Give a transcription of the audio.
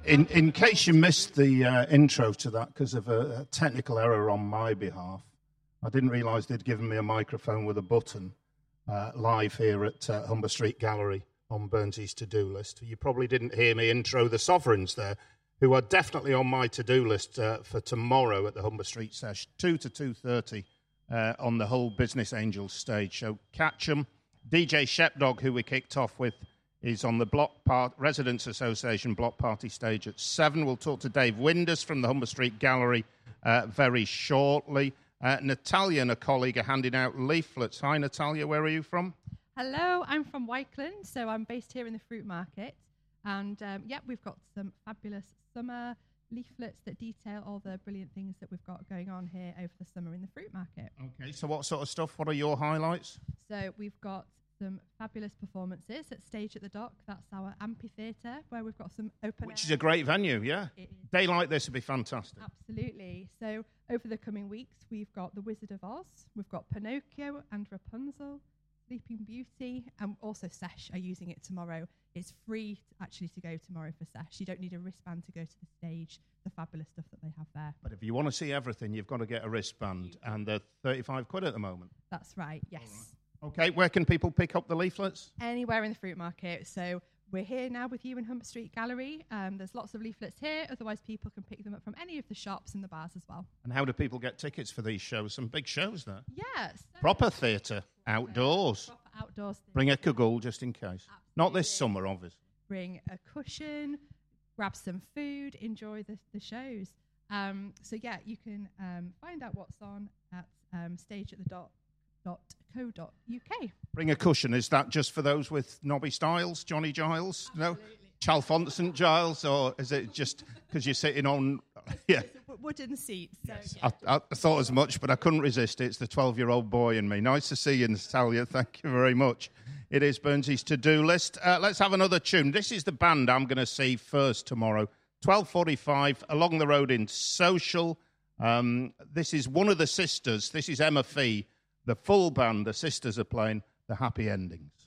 In case you missed the intro to that because of a technical error on my behalf, I didn't realise they'd given me a microphone with a button live here at Humber Street Gallery on Burnsy's to-do list. You probably didn't hear me intro the Sovereigns there, who are definitely on my to-do list for tomorrow at the Humber Street Sesh, 2 to 2:30 on the Hull Business Angels stage. So catch 'em. DJ Shepdog, who we kicked off with, is on the Residents Association block party stage at 7. We'll talk to Dave Windus from the Humber Street Gallery very shortly. Natalia and a colleague are handing out leaflets. Hi, Natalia. Where are you from? Hello, I'm from Wykeland, so I'm based here in the fruit market. And, we've got some fabulous summer leaflets that detail all the brilliant things that we've got going on here over the summer in the fruit market. Okay, so what sort of stuff? What are your highlights? So we've got some fabulous performances at Stage at the Dock. That's our amphitheatre where we've got some open Which is a great venue, yeah. Day like this would be fantastic. Absolutely. So over the coming weeks, we've got The Wizard of Oz, we've got Pinocchio and Rapunzel, Sleeping Beauty, and also Sesh are using it tomorrow. It's free actually to go tomorrow for Sesh. You don't need a wristband to go to the stage, the fabulous stuff that they have there. But if you want to see everything, you've got to get a wristband, and they're £35 at the moment. That's right, yes. Okay, where can people pick up the leaflets? Anywhere in the fruit market. So we're here now with you in Humber Street Gallery. There's lots of leaflets here. Otherwise, people can pick them up from any of the shops and the bars as well. And how do people get tickets for these shows? Some big shows there. Yes. Proper theatre, outdoors. Proper outdoors. Bring a cagoule just in case. Absolutely. Not this summer, obviously. Bring a cushion, grab some food, enjoy the shows. You can find out what's on at stageatthedot.co.uk. Bring a cushion. Is that just for those with knobby styles, Johnny Giles? Absolutely. No? Chalfont Giles? Or is it just because you're sitting on... Yeah. Wooden seats. So, Yes. yeah. I thought as much, but I couldn't resist it. It's the 12-year-old boy in me. Nice to see you, Natalia. Thank you very much. It is Burnsy's to-do list. Let's have another tune. This is the band I'm going to see first tomorrow. 12:45, along the road in Social. This is one of the sisters. This is Emma Fee. The full band, the sisters are playing The Happy Endings.